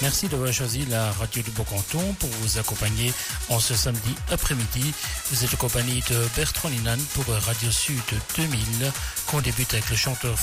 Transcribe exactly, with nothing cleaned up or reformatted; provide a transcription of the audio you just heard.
Merci d'avoir choisi la radio du Beau-Canton pour vous accompagner en ce samedi après-midi. Vous êtes en compagnie de Bertrand Linan pour Radio Sud deux mille, qu'on débute avec le chanteur